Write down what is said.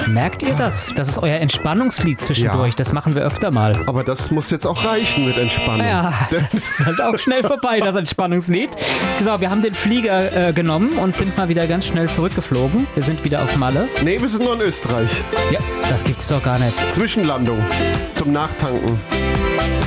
Merkt ihr das? Das ist euer Entspannungslied zwischendurch. Ja. Das machen wir öfter mal. Aber das muss jetzt auch reichen mit Entspannung. Ja, das ist halt auch schnell vorbei, das Entspannungslied. So, wir haben den Flieger genommen und sind mal wieder ganz schnell zurückgeflogen. Wir sind wieder auf Malle. Nee, wir sind noch in Österreich. Ja, das gibt's doch gar nicht. Zwischenlandung zum Nachtanken.